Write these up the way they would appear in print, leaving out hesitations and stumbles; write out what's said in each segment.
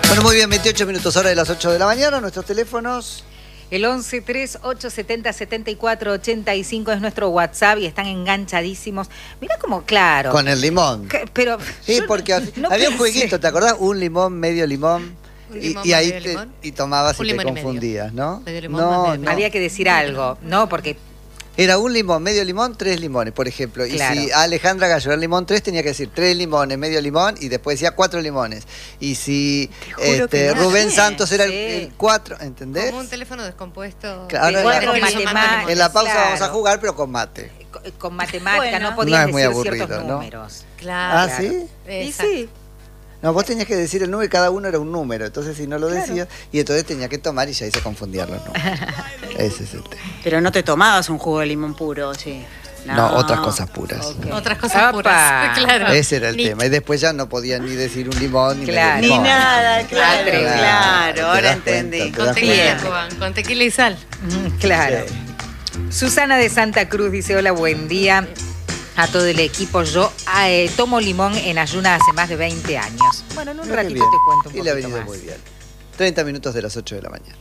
Bueno, muy bien, 28 minutos, hora de las 8 de la mañana. Nuestros teléfonos. El 11 3870 7485 es nuestro WhatsApp y están enganchadísimos. Mirá como claro. Con el limón. Pero sí, porque no había un jueguito, ¿te acordás? Un limón, medio limón. Y ahí y tomabas y te confundías, ¿no? Medio limón, no. Había que decir algo, ¿no? Porque era un limón, medio limón, 3 limones, por ejemplo. Claro. Y si Alejandra Gallo era limón 3, tenía que decir 3 limones, medio limón, y después decía 4 limones. Y si Rubén Santos era el 4, ¿entendés? Como un teléfono descompuesto. Claro, en la pausa vamos a jugar, pero con mate. Con matemática, no podías decir aburrido, ciertos números. Claro. ¿Ah, sí? Y sí. No, vos tenías que decir el número y cada uno era un número. Entonces, si no lo decías, y entonces tenía que tomar y ya ahí se confundían los números. Ese es el tema. Pero no te tomabas un jugo de limón puro, sí. No, otras cosas puras. Okay. Otras cosas puras, claro. Ese era el tema. Y después ya no podían ni decir un limón, ni claro. limón. Ni nada, claro. Ahora entendí. Con tequila y sal. Claro. Sí. Susana de Santa Cruz dice, hola, buen día a todo el equipo. Yo tomo limón en ayuna hace más de 20 años. Bueno, en un ratito te cuento un poquito y le ha venido más. Muy bien. 30 minutos de las 8 de la mañana.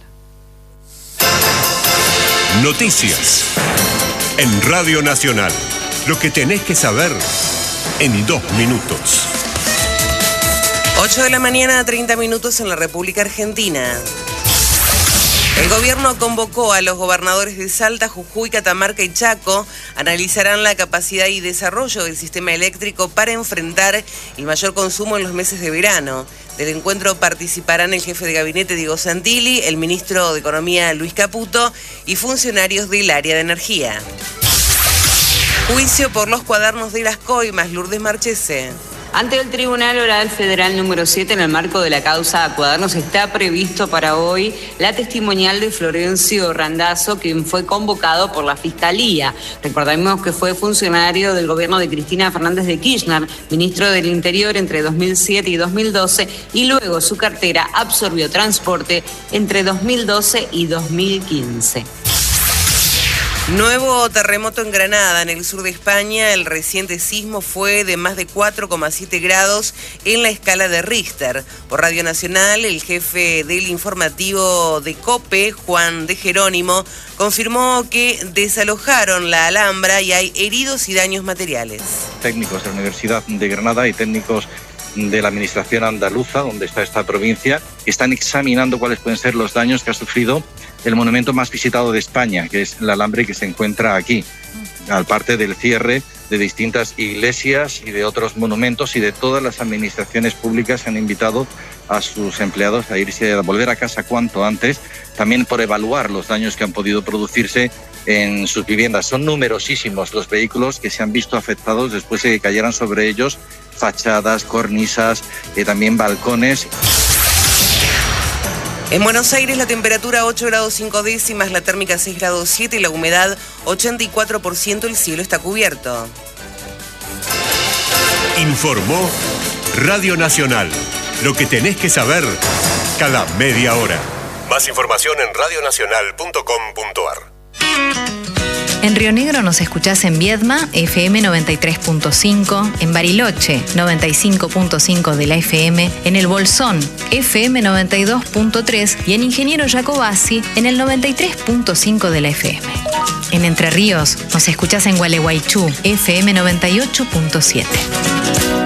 Noticias en Radio Nacional. Lo que tenés que saber en 2 minutos. 8 de la mañana, 30 minutos en la República Argentina. El gobierno convocó a los gobernadores de Salta, Jujuy, Catamarca y Chaco. Analizarán la capacidad y desarrollo del sistema eléctrico para enfrentar el mayor consumo en los meses de verano. Del encuentro participarán el jefe de gabinete Diego Santilli, el ministro de Economía Luis Caputo y funcionarios del área de energía. Juicio por los cuadernos de las coimas, Lourdes Marchese. Ante el Tribunal Oral Federal número 7, en el marco de la causa Cuadernos, está previsto para hoy la testimonial de Florencio Randazzo, quien fue convocado por la Fiscalía. Recordemos que fue funcionario del gobierno de Cristina Fernández de Kirchner, ministro del Interior entre 2007 y 2012, y luego su cartera absorbió transporte entre 2012 y 2015. Nuevo terremoto en Granada, en el sur de España. El reciente sismo fue de más de 4,7 grados en la escala de Richter. Por Radio Nacional, el jefe del informativo de COPE, Juan de Jerónimo, confirmó que desalojaron la Alhambra y hay heridos y daños materiales. Técnicos de la Universidad de Granada y técnicos de la administración andaluza, donde está esta provincia, están examinando cuáles pueden ser los daños que ha sufrido el monumento más visitado de España, que es la Alhambra, que se encuentra aquí, al parte del cierre de distintas iglesias y de otros monumentos, y de todas las administraciones públicas han invitado a sus empleados a irse a volver a casa cuanto antes, también por evaluar los daños que han podido producirse en sus viviendas. Son numerosísimos los vehículos que se han visto afectados después de que cayeran sobre ellos fachadas, cornisas, también balcones. En Buenos Aires la temperatura 8 grados 5 décimas, la térmica 6 grados 7 y la humedad 84%, el cielo está cubierto. Informó Radio Nacional. Lo que tenés que saber cada media hora. Más información en radionacional.com.ar. En Río Negro nos escuchás en Viedma, FM 93.5, en Bariloche, 95.5 de la FM, en El Bolsón, FM 92.3 y en Ingeniero Jacobasi, en el 93.5 de la FM. En Entre Ríos nos escuchás en Gualeguaychú, FM 98.7.